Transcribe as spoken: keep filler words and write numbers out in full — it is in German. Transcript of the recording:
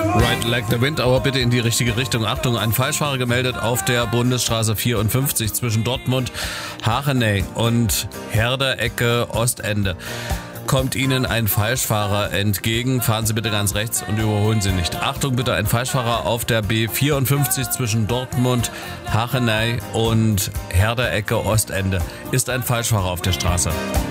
Right like the wind, aber bitte in die richtige Richtung. Achtung, ein Falschfahrer gemeldet auf der Bundesstraße vierundfünfzig zwischen Dortmund, Hachenay und Herder Ecke Ostende. Kommt Ihnen ein Falschfahrer entgegen, fahren Sie bitte ganz rechts und überholen Sie nicht. Achtung bitte, ein Falschfahrer auf der B vierundfünfzig zwischen Dortmund, Hachenay und Herder Ecke Ostende. Ist ein Falschfahrer auf der Straße.